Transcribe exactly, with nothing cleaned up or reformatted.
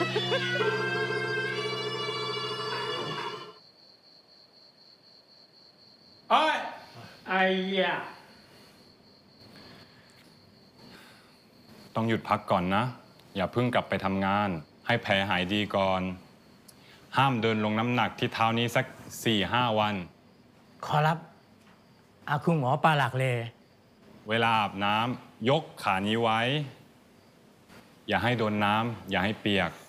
เอ้ยไอ้ยะต้องหยุดพักก่อนนะ อย่าเพิ่งกลับไปทำงาน ให้แผลหายดีก่อน ห้ามเดินลงน้ำหนักที่เท้านี้สักสี่ห้าวันขอรับอาคุณหมอปลาหลักเลเวลาอาบน้ำยกขานี้ไว้ อย่าให้โดนน้ำอย่าให้เปียก